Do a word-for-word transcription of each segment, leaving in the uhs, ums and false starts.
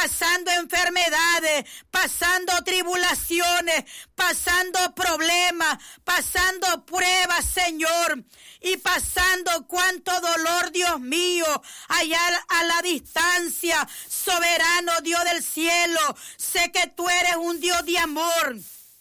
pasando enfermedades, pasando tribulaciones, pasando problemas, pasando pruebas, Señor, y pasando cuánto dolor, Dios mío, allá a la distancia. Soberano Dios del cielo, sé que tú eres un Dios de amor.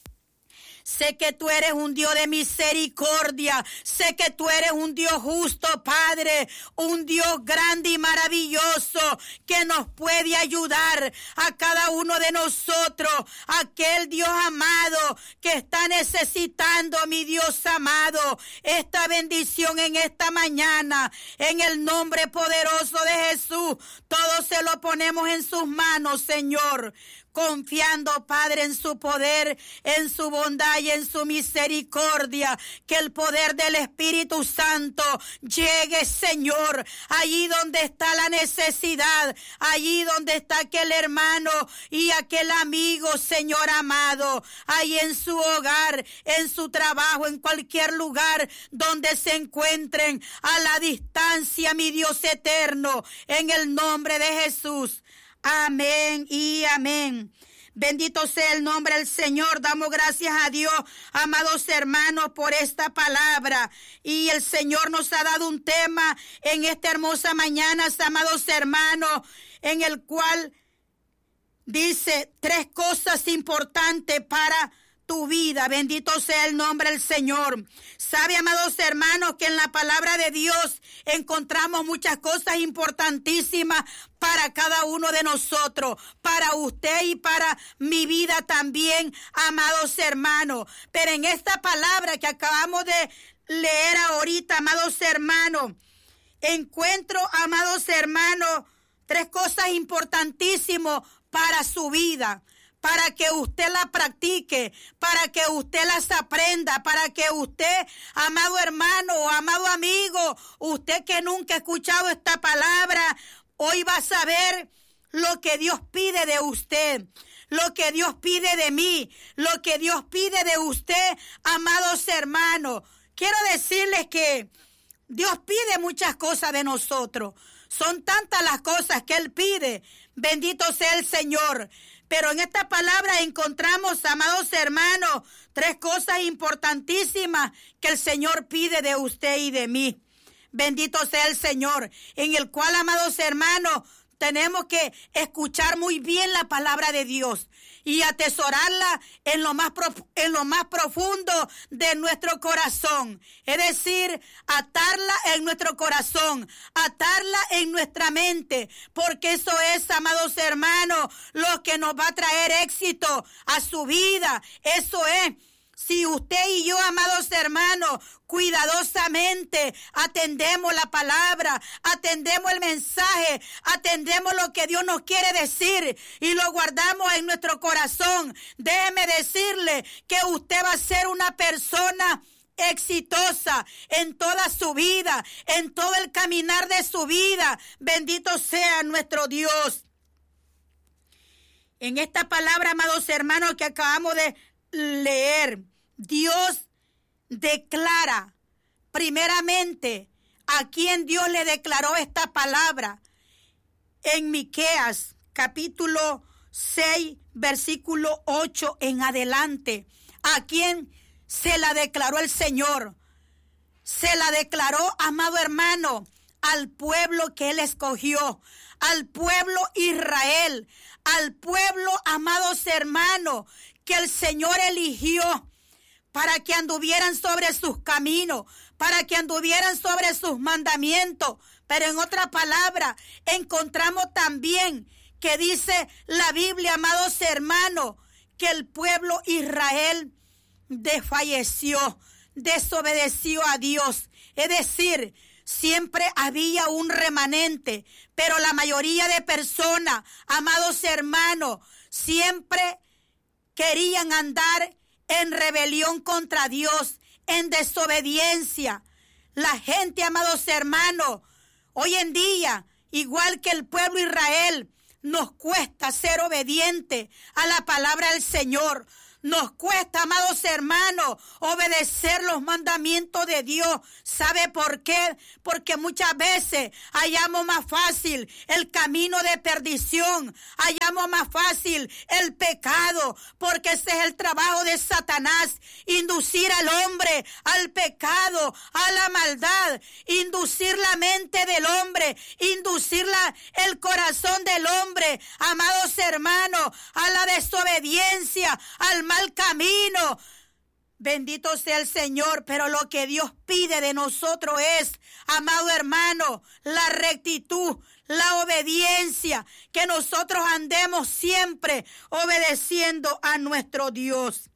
Sé que tú eres un Dios de misericordia. Sé que tú eres un Dios justo, Padre. Un Dios grande y maravilloso que nos puede ayudar a cada uno de nosotros. Aquel Dios amado que está necesitando, mi Dios amado, esta bendición en esta mañana. En el nombre poderoso de Jesús, todo se lo ponemos en sus manos, Señor. Confiando, Padre, en su poder, en su bondad y en su misericordia. Que el poder del Espíritu Santo llegue, Señor, allí donde está la necesidad, allí donde está aquel hermano y aquel amigo, Señor amado, ahí en su hogar, en su trabajo, en cualquier lugar donde se encuentren a la distancia, mi Dios eterno, en el nombre de Jesús. Amén y amén. Bendito sea el nombre del Señor. Damos gracias a Dios, amados hermanos, por esta palabra. Y el Señor nos ha dado un tema en esta hermosa mañana, amados hermanos, en el cual dice tres cosas importantes para tu vida. Bendito sea el nombre del Señor. Sabe, amados hermanos, que en la palabra de Dios encontramos muchas cosas importantísimas para cada uno de nosotros, para usted y para mi vida también, amados hermanos. Pero en esta palabra que acabamos de leer ahorita, amados hermanos, encuentro, amados hermanos, tres cosas importantísimas para su vida, para que usted la practique, para que usted las aprenda, para que usted, amado hermano o amado amigo, usted que nunca ha escuchado esta palabra, hoy va a saber lo que Dios pide de usted, lo que Dios pide de mí, lo que Dios pide de usted, amados hermanos. Quiero decirles que Dios pide muchas cosas de nosotros. Son tantas las cosas que Él pide. Bendito sea el Señor. Pero en esta palabra encontramos, amados hermanos, tres cosas importantísimas que el Señor pide de usted y de mí. Bendito sea el Señor, en el cual, amados hermanos, tenemos que escuchar muy bien la palabra de Dios y atesorarla en lo más prof- en lo más profundo de nuestro corazón. Es decir, atarla en nuestro corazón, atarla en nuestra mente, porque eso es, amados hermanos, lo que nos va a traer éxito a su vida. Eso es. Si usted y yo, amados hermanos, cuidadosamente atendemos la palabra, atendemos el mensaje, atendemos lo que Dios nos quiere decir y lo guardamos en nuestro corazón, déjeme decirle que usted va a ser una persona exitosa en toda su vida, en todo el caminar de su vida. Bendito sea nuestro Dios. En esta palabra, amados hermanos, que acabamos de leer, Dios declara primeramente a quien Dios le declaró esta palabra en Miqueas capítulo seis versículo ocho en adelante. A quien se la declaró el Señor, se la declaró, amado hermano, al pueblo que Él escogió, al pueblo Israel, al pueblo, amados hermanos, que el Señor eligió para que anduvieran sobre sus caminos, para que anduvieran sobre sus mandamientos. Pero en otra palabra, encontramos también que dice la Biblia, amados hermanos, que el pueblo Israel desfalleció, desobedeció a Dios. Es decir, siempre había un remanente, pero la mayoría de personas, amados hermanos, siempre querían andar en rebelión contra Dios, en desobediencia. La gente, amados hermanos, hoy en día, igual que el pueblo Israel, nos cuesta ser obediente a la palabra del Señor. Nos cuesta, amados hermanos, obedecer los mandamientos de Dios. ¿Sabe por qué? Porque muchas veces hallamos más fácil el camino de perdición, hallamos más fácil el pecado, porque ese es el trabajo de Satanás, inducir al hombre al pecado, a la maldad, inducir la mente del hombre, inducir la, el corazón del hombre, amados hermanos, a la desobediencia, al mal camino. Bendito sea el Señor, pero lo que Dios pide de nosotros es, amado hermano, la rectitud, la obediencia, que nosotros andemos siempre obedeciendo a nuestro Dios.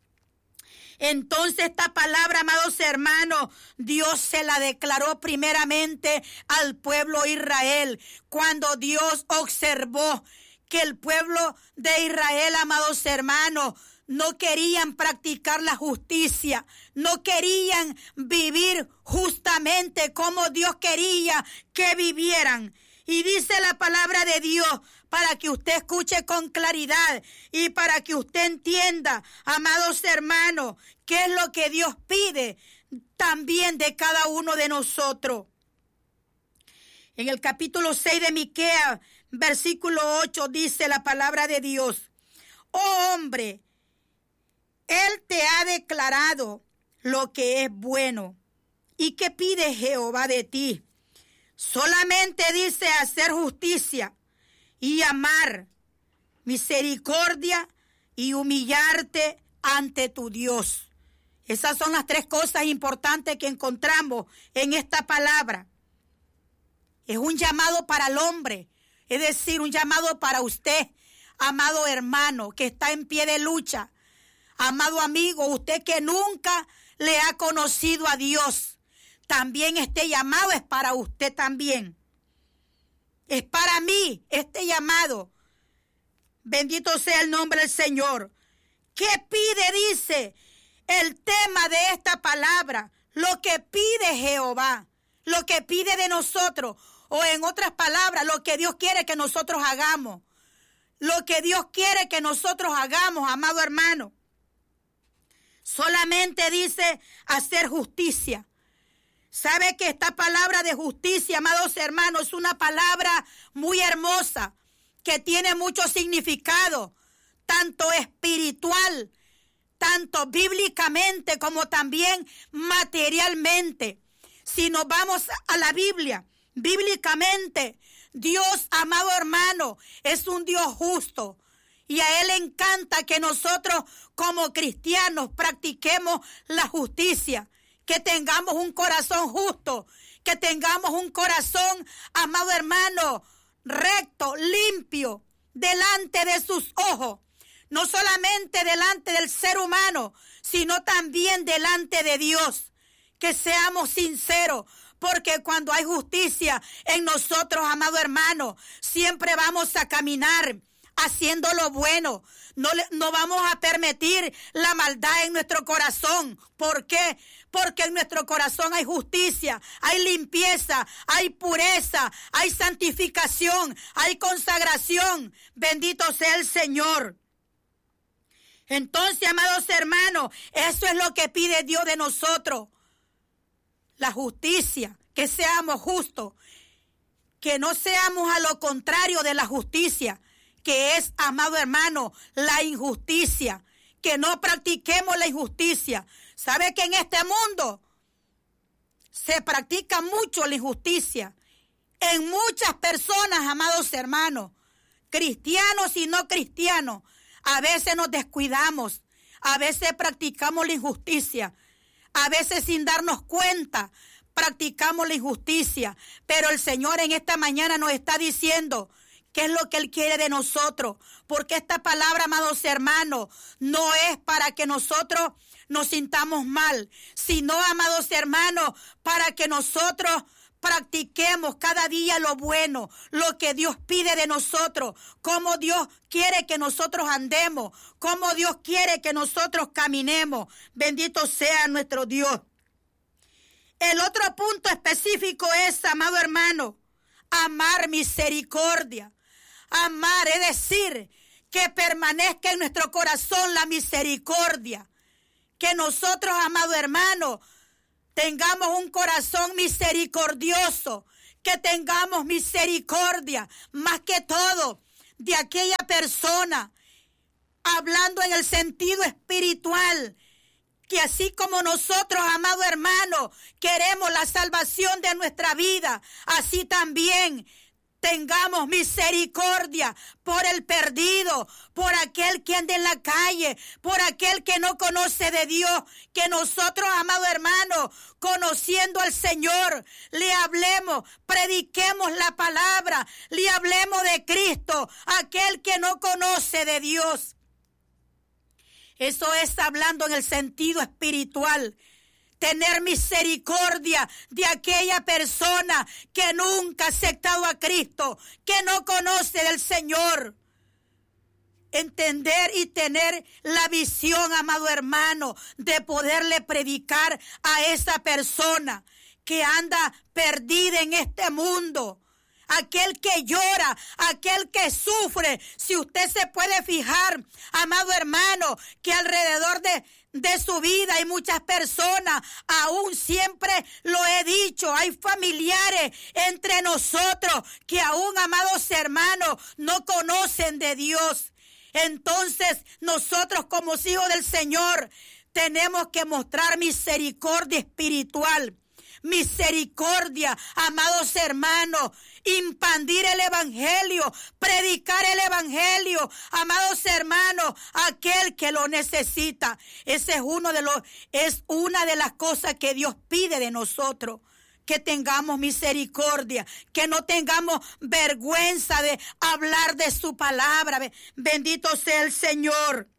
Entonces esta palabra, amados hermanos, Dios se la declaró primeramente al pueblo de Israel, cuando Dios observó que el pueblo de Israel, amados hermanos, no querían practicar la justicia, no querían vivir justamente como Dios quería que vivieran. Y dice la palabra de Dios, para que usted escuche con claridad y para que usted entienda, amados hermanos, qué es lo que Dios pide también de cada uno de nosotros. En el capítulo seis de Miqueas, versículo ocho, dice la palabra de Dios: oh hombre, Él te ha declarado lo que es bueno. ¿Y qué pide Jehová de ti? Solamente dice hacer justicia y amar, misericordia y humillarte ante tu Dios. Esas son las tres cosas importantes que encontramos en esta palabra. Es un llamado para el hombre, es decir, un llamado para usted, amado hermano, que está en pie de lucha. Amado amigo, usted que nunca le ha conocido a Dios, también este llamado es para usted también. Es para mí este llamado. Bendito sea el nombre del Señor. ¿Qué pide? Dice el tema de esta palabra. Lo que pide Jehová, lo que pide de nosotros, o en otras palabras, lo que Dios quiere que nosotros hagamos. Lo que Dios quiere que nosotros hagamos, amado hermano. Solamente dice hacer justicia. ¿Sabe que esta palabra de justicia, amados hermanos, es una palabra muy hermosa, que tiene mucho significado, tanto espiritual, tanto bíblicamente como también materialmente? Si nos vamos a la Biblia, bíblicamente, Dios, amado hermano, es un Dios justo. Y a Él le encanta que nosotros como cristianos practiquemos la justicia, que tengamos un corazón justo, que tengamos un corazón, amado hermano, recto, limpio, delante de sus ojos. No solamente delante del ser humano, sino también delante de Dios. Que seamos sinceros, porque cuando hay justicia en nosotros, amado hermano, siempre vamos a caminar haciendo lo bueno. No, le, no vamos a permitir la maldad en nuestro corazón. ¿Por qué? Porque en nuestro corazón hay justicia, hay limpieza, hay pureza, hay santificación, hay consagración. Bendito sea el Señor. Entonces, amados hermanos, eso es lo que pide Dios de nosotros. La justicia, que seamos justos, que no seamos a lo contrario de la justicia, que es, amado hermano, la injusticia, que no practiquemos la injusticia. ¿Sabe que en este mundo se practica mucho la injusticia? En muchas personas, amados hermanos, cristianos y no cristianos, a veces nos descuidamos, a veces practicamos la injusticia, a veces sin darnos cuenta practicamos la injusticia, pero el Señor en esta mañana nos está diciendo qué es lo que Él quiere de nosotros, porque esta palabra, amados hermanos, no es para que nosotros nos sintamos mal, sino, amados hermanos, para que nosotros practiquemos cada día lo bueno, lo que Dios pide de nosotros, cómo Dios quiere que nosotros andemos, cómo Dios quiere que nosotros caminemos. Bendito sea nuestro Dios. El otro punto específico es, amado hermano, amar misericordia. Amar, es decir, que permanezca en nuestro corazón la misericordia. Que nosotros, amado hermano, tengamos un corazón misericordioso, que tengamos misericordia, más que todo, de aquella persona, hablando en el sentido espiritual, que así como nosotros, amado hermano, queremos la salvación de nuestra vida, así también tengamos misericordia por el perdido, por aquel que anda en la calle, por aquel que no conoce de Dios, que nosotros, amado hermano, conociendo al Señor, le hablemos, prediquemos la palabra, le hablemos de Cristo, aquel que no conoce de Dios. Eso es hablando en el sentido espiritual. Tener misericordia de aquella persona que nunca ha aceptado a Cristo, que no conoce del Señor. Entender y tener la visión, amado hermano, de poderle predicar a esa persona que anda perdida en este mundo. Aquel que llora, aquel que sufre. Si usted se puede fijar, amado hermano, que alrededor de, de su vida hay muchas personas, aún siempre lo he dicho, hay familiares entre nosotros que aún, amados hermanos, no conocen de Dios. Entonces, nosotros como hijos del Señor tenemos que mostrar misericordia espiritual. Misericordia, amados hermanos, impartir el evangelio, predicar el evangelio, amados hermanos, aquel que lo necesita. Ese es uno de los, es una de las cosas que Dios pide de nosotros. Que tengamos misericordia, que no tengamos vergüenza de hablar de su palabra. Bendito sea el Señor.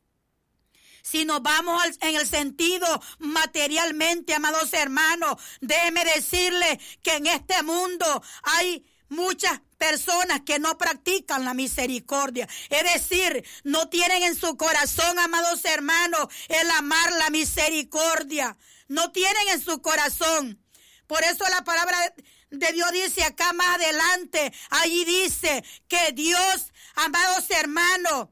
Si nos vamos al, en el sentido materialmente, amados hermanos, déjeme decirle que en este mundo hay muchas personas que no practican la misericordia. Es decir, no tienen en su corazón, amados hermanos, el amar la misericordia. No tienen en su corazón. Por eso la palabra de Dios dice acá más adelante, allí dice que Dios, amados hermanos,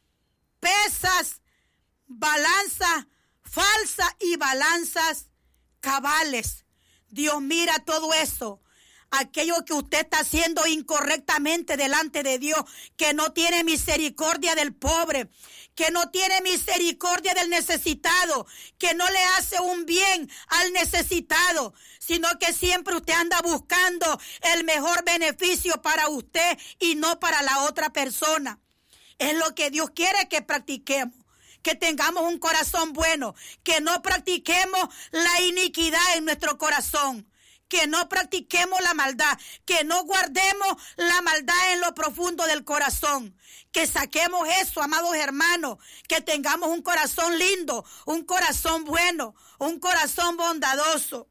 pesas, balanzas falsas y balanzas cabales. Dios mira todo eso. Aquello que usted está haciendo incorrectamente delante de Dios, que no tiene misericordia del pobre, que no tiene misericordia del necesitado, que no le hace un bien al necesitado, sino que siempre usted anda buscando el mejor beneficio para usted y no para la otra persona. Es lo que Dios quiere que practiquemos. Que tengamos un corazón bueno, que no practiquemos la iniquidad en nuestro corazón, que no practiquemos la maldad, que no guardemos la maldad en lo profundo del corazón, que saquemos eso, amados hermanos, que tengamos un corazón lindo, un corazón bueno, un corazón bondadoso.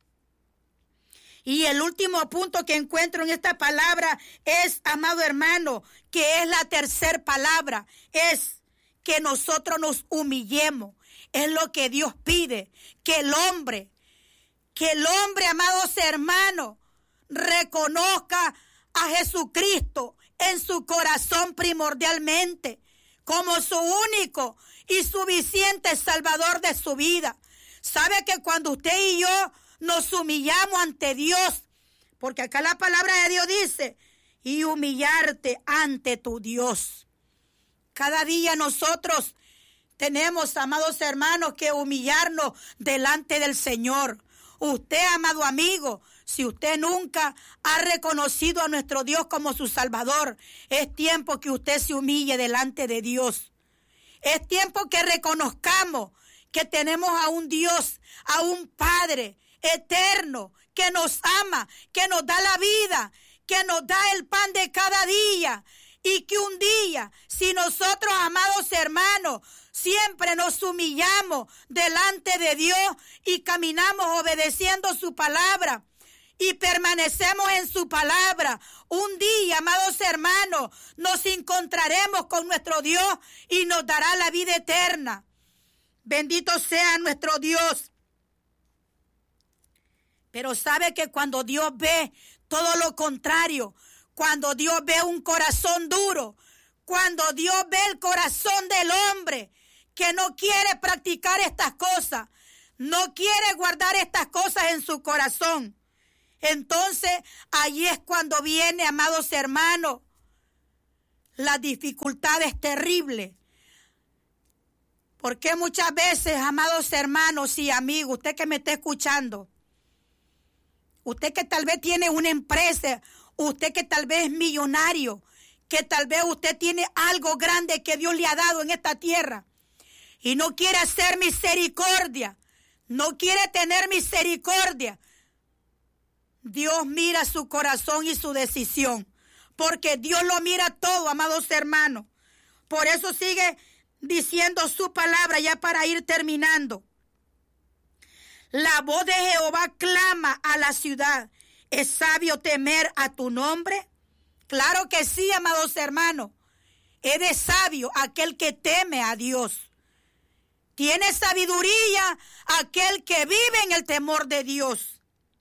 Y el último punto que encuentro en esta palabra es, amado hermano, que es la tercera palabra, es que nosotros nos humillemos. Es lo que Dios pide, que el hombre, que el hombre, amados hermanos, reconozca a Jesucristo en su corazón primordialmente, como su único y suficiente Salvador de su vida. ¿Sabe que cuando usted y yo nos humillamos ante Dios, porque acá la palabra de Dios dice, y humillarte ante tu Dios? Cada día nosotros tenemos, amados hermanos, que humillarnos delante del Señor. Usted, amado amigo, si usted nunca ha reconocido a nuestro Dios como su Salvador, es tiempo que usted se humille delante de Dios. Es tiempo que reconozcamos que tenemos a un Dios, a un Padre eterno, que nos ama, que nos da la vida, que nos da el pan de cada día. Y que un día, si nosotros, amados hermanos, siempre nos humillamos delante de Dios y caminamos obedeciendo su palabra y permanecemos en su palabra, un día, amados hermanos, nos encontraremos con nuestro Dios y nos dará la vida eterna. Bendito sea nuestro Dios. Pero sabe que cuando Dios ve todo lo contrario, cuando Dios ve un corazón duro, Cuando Dios ve el corazón del hombre que no quiere practicar estas cosas, no quiere guardar estas cosas en su corazón, entonces allí es cuando viene, amados hermanos, las dificultades terribles. Porque muchas veces, amados hermanos y amigos, usted que me está escuchando, usted que tal vez tiene una empresa, usted que tal vez es millonario, que tal vez usted tiene algo grande que Dios le ha dado en esta tierra y no quiere hacer misericordia, no quiere tener misericordia. Dios mira su corazón y su decisión, porque Dios lo mira todo, amados hermanos. Por eso sigue diciendo su palabra, ya para ir terminando. La voz de Jehová clama a la ciudad. ¿Es sabio temer a tu nombre? Claro que sí, amados hermanos. Es de sabio aquel que teme a Dios. Tiene sabiduría aquel que vive en el temor de Dios.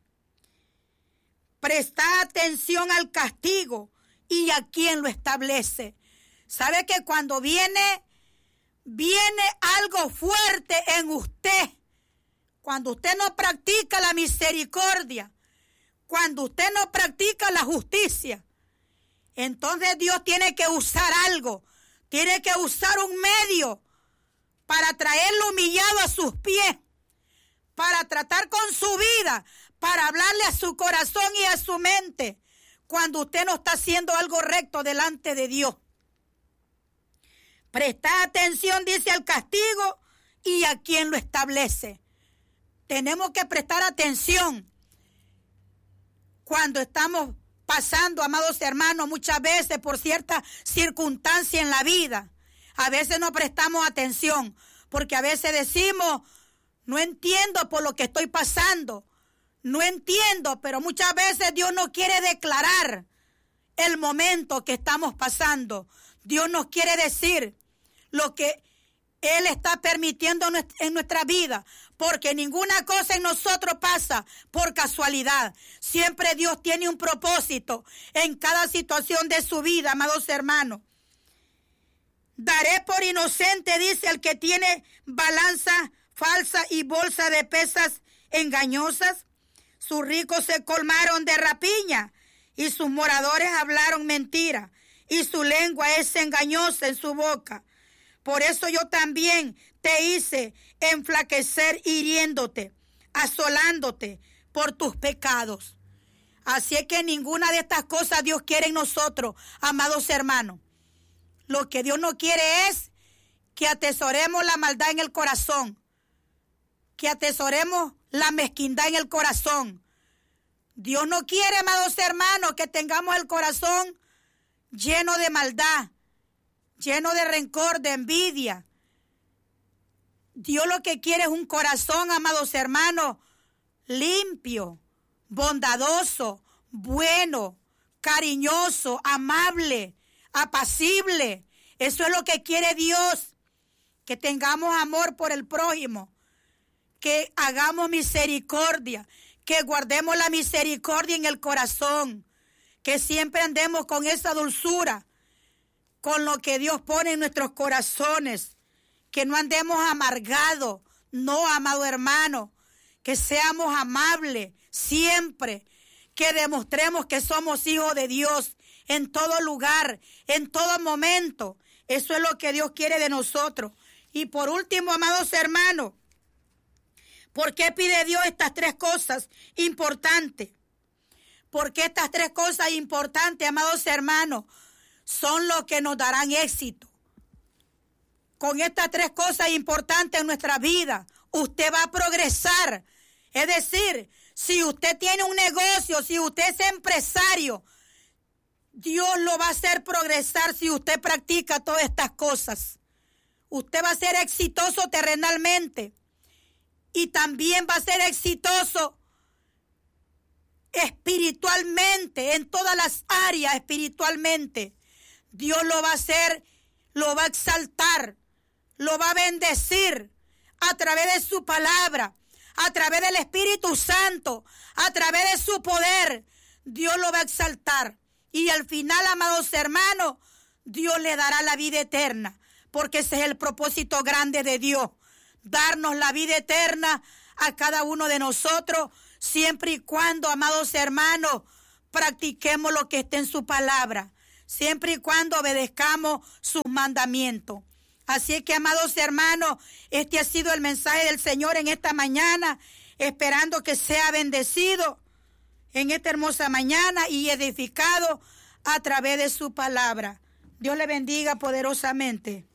Presta atención al castigo y a quien lo establece. ¿Sabe que cuando viene, viene algo fuerte en usted? Cuando usted no practica la misericordia, cuando usted no practica la justicia, entonces Dios tiene que usar algo, tiene que usar un medio para traerlo humillado a sus pies, para tratar con su vida, para hablarle a su corazón y a su mente, cuando usted no está haciendo algo recto delante de Dios. Presta atención, dice, al castigo y a quien lo establece. Tenemos que prestar atención cuando estamos pasando, amados hermanos, muchas veces por cierta circunstancia en la vida. A veces no prestamos atención porque a veces decimos, no entiendo por lo que estoy pasando, no entiendo, pero muchas veces Dios no quiere declarar el momento que estamos pasando. Dios nos quiere decir lo que Él está permitiendo en nuestra vida, porque ninguna cosa en nosotros pasa por casualidad. Siempre Dios tiene un propósito en cada situación de su vida, amados hermanos. Daré por inocente, dice, el que tiene balanza falsa y bolsa de pesas engañosas. Sus ricos se colmaron de rapiña y sus moradores hablaron mentira, y su lengua es engañosa en su boca. Por eso yo también te hice enflaquecer hiriéndote, asolándote por tus pecados. Así es que ninguna de estas cosas Dios quiere en nosotros, amados hermanos. Lo que Dios no quiere es que atesoremos la maldad en el corazón, que atesoremos la mezquindad en el corazón. Dios no quiere, amados hermanos, que tengamos el corazón lleno de maldad, lleno de rencor, de envidia. Dios lo que quiere es un corazón, amados hermanos, limpio, bondadoso, bueno, cariñoso, amable, apacible. Eso es lo que quiere Dios, que tengamos amor por el prójimo, que hagamos misericordia, que guardemos la misericordia en el corazón, que siempre andemos con esa dulzura, con lo que Dios pone en nuestros corazones, que no andemos amargados, no, amado hermano, que seamos amables siempre, que demostremos que somos hijos de Dios en todo lugar, en todo momento. Eso es lo que Dios quiere de nosotros. Y por último, amados hermanos, ¿por qué pide Dios estas tres cosas importantes? Porque estas tres cosas importantes, amados hermanos, son los que nos darán éxito. Con estas tres cosas importantes en nuestra vida, usted va a progresar. Es decir, si usted tiene un negocio, si usted es empresario, Dios lo va a hacer progresar si usted practica todas estas cosas. Usted va a ser exitoso terrenalmente y también va a ser exitoso espiritualmente, en todas las áreas espiritualmente. Dios lo va a hacer, lo va a exaltar, lo va a bendecir a través de su palabra, a través del Espíritu Santo, a través de su poder. Dios lo va a exaltar. Y al final, amados hermanos, Dios le dará la vida eterna, porque ese es el propósito grande de Dios, darnos la vida eterna a cada uno de nosotros, siempre y cuando, amados hermanos, practiquemos lo que está en su palabra, siempre y cuando obedezcamos sus mandamientos. Así es que, amados hermanos, este ha sido el mensaje del Señor en esta mañana, esperando que sea bendecido en esta hermosa mañana y edificado a través de su palabra. Dios le bendiga poderosamente.